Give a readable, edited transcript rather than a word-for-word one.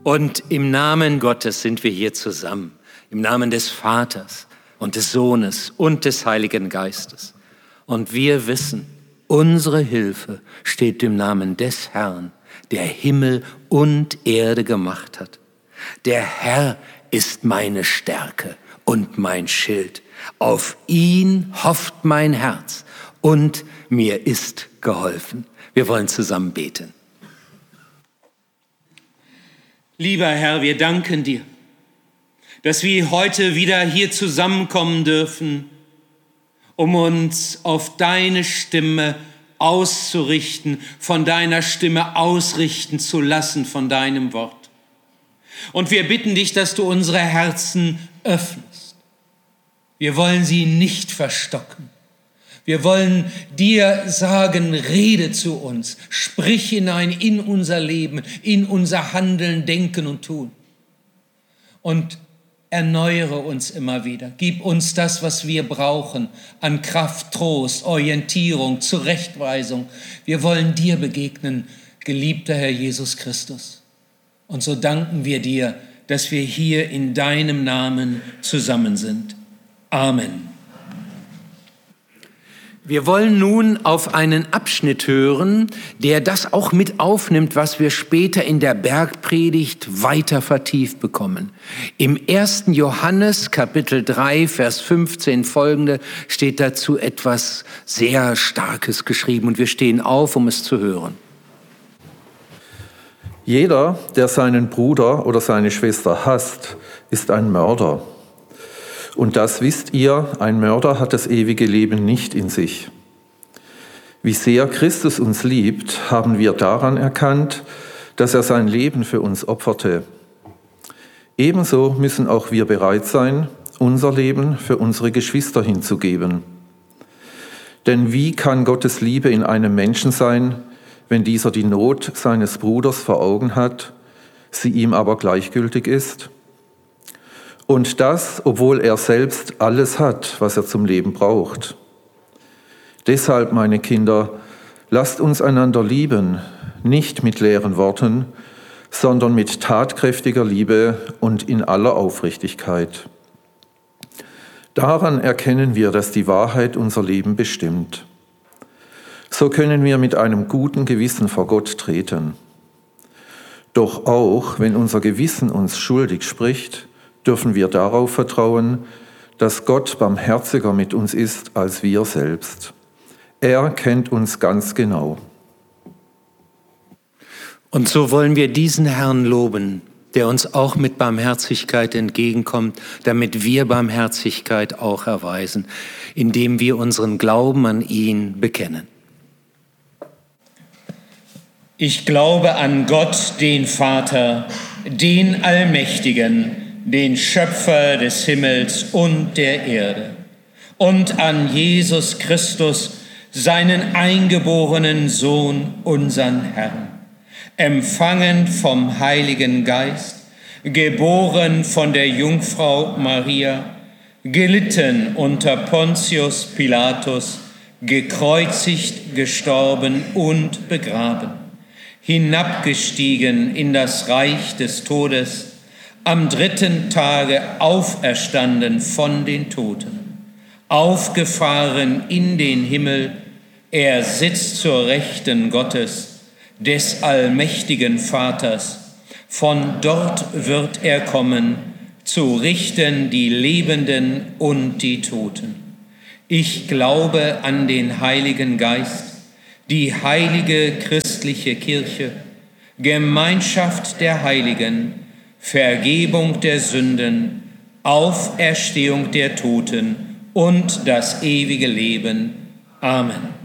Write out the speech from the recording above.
Und im Namen Gottes sind wir hier zusammen, im Namen des Vaters und des Sohnes und des Heiligen Geistes. Und wir wissen, unsere Hilfe steht im Namen des Herrn, der Himmel und Erde gemacht hat. Der Herr ist meine Stärke und mein Schild. Auf ihn hofft mein Herz und mir ist geholfen. Wir wollen zusammen beten. Lieber Herr, wir danken dir, dass wir heute wieder hier zusammenkommen dürfen, um uns auf deine Stimme auszurichten, von deiner Stimme ausrichten zu lassen, von deinem Wort. Und wir bitten dich, dass du unsere Herzen öffnest. Wir wollen sie nicht verstocken. Wir wollen dir sagen, rede zu uns, sprich hinein in unser Leben, in unser Handeln, Denken und Tun. Und erneuere uns immer wieder. Gib uns das, was wir brauchen, an Kraft, Trost, Orientierung, Zurechtweisung. Wir wollen dir begegnen, geliebter Herr Jesus Christus. Und so danken wir dir, dass wir hier in deinem Namen zusammen sind. Amen. Wir wollen nun auf einen Abschnitt hören, der das auch mit aufnimmt, was wir später in der Bergpredigt weiter vertieft bekommen. Im 1. Johannes Kapitel 3, Vers 15 folgende steht dazu etwas sehr Starkes geschrieben und wir stehen auf, um es zu hören. Jeder, der seinen Bruder oder seine Schwester hasst, ist ein Mörder. Und das wisst ihr, ein Mörder hat das ewige Leben nicht in sich. Wie sehr Christus uns liebt, haben wir daran erkannt, dass er sein Leben für uns opferte. Ebenso müssen auch wir bereit sein, unser Leben für unsere Geschwister hinzugeben. Denn wie kann Gottes Liebe in einem Menschen sein, wenn dieser die Not seines Bruders vor Augen hat, sie ihm aber gleichgültig ist? Und das, obwohl er selbst alles hat, was er zum Leben braucht. Deshalb, meine Kinder, lasst uns einander lieben, nicht mit leeren Worten, sondern mit tatkräftiger Liebe und in aller Aufrichtigkeit. Daran erkennen wir, dass die Wahrheit unser Leben bestimmt. So können wir mit einem guten Gewissen vor Gott treten. Doch auch, wenn unser Gewissen uns schuldig spricht, dürfen wir darauf vertrauen, dass Gott barmherziger mit uns ist als wir selbst. Er kennt uns ganz genau. Und so wollen wir diesen Herrn loben, der uns auch mit Barmherzigkeit entgegenkommt, damit wir Barmherzigkeit auch erweisen, indem wir unseren Glauben an ihn bekennen. Ich glaube an Gott, den Vater, den Allmächtigen, den Schöpfer des Himmels und der Erde, und an Jesus Christus, seinen eingeborenen Sohn, unseren Herrn, empfangen vom Heiligen Geist, geboren von der Jungfrau Maria, gelitten unter Pontius Pilatus, gekreuzigt, gestorben und begraben, hinabgestiegen in das Reich des Todes, am 3. Tage auferstanden von den Toten, aufgefahren in den Himmel, er sitzt zur Rechten Gottes, des allmächtigen Vaters. Von dort wird er kommen, zu richten die Lebenden und die Toten. Ich glaube an den Heiligen Geist, die heilige christliche Kirche, Gemeinschaft der Heiligen, Vergebung der Sünden, Auferstehung der Toten und das ewige Leben. Amen.